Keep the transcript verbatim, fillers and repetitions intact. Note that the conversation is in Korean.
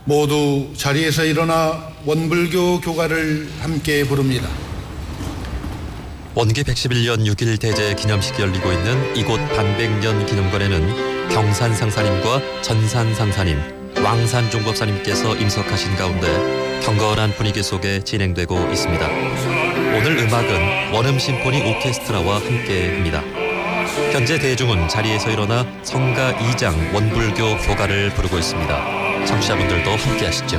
모두 자리에서 일어나 원불교 교가를 함께 부릅니다. 원기 백십일 년 육 일 대제 기념식이 열리고 있는 이곳 반백년 기념관에는 경산상사님과 전산상사님, 왕산종법사님께서 임석하신 가운데 경건한 분위기 속에 진행되고 있습니다. 오늘 음악은 원음심포니 오케스트라와 함께합니다. 현재 대중은 자리에서 일어나 성가 이 장 원불교 교가를 부르고 있습니다. 청취자분들도 함께하시죠.